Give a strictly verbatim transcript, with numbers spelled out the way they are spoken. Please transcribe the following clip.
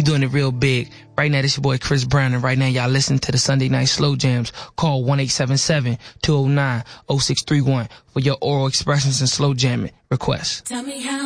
We doing it real big. Right now, this your boy Chris Brown, and right now y'all listen to the Sunday Night Slow Jams. Call one eight seven seven, two oh nine, oh six three one for your oral expressions and slow jamming requests. Tell me how